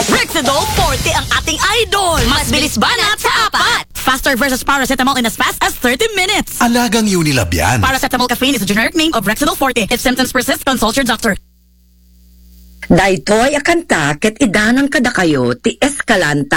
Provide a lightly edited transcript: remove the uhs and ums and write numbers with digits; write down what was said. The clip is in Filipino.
Rexidol Forte ang ating idol. Mas bilis banat sa apat. Faster versus paracetamol in as fast as 30 minutes. Alagang Unilab yan. Paracetamol caffeine is a generic name of Rexidol Forte. If symptoms persist, consult your doctor. Daytoy akanta ket idanan kada kayo ti Escalanta.